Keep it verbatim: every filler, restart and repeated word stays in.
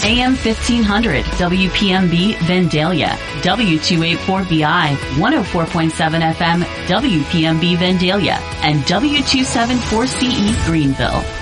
A M fifteen hundred W P M B Vandalia, W two eighty-four B I, one oh four point seven F M W P M B Vandalia, and W two seventy-four C E Greenville.